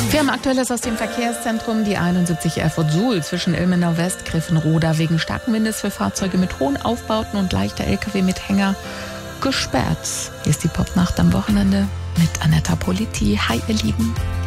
Firmenaktuelles aus dem Verkehrszentrum. Die 71 Erfurt-Suhl zwischen Ilmenau West, Griffenroda wegen starken Windes für Fahrzeuge mit hohen Aufbauten und leichter LKW mit Hänger gesperrt. Hier ist die Popnacht am Wochenende mit Anetta Politi. Hi, ihr Lieben.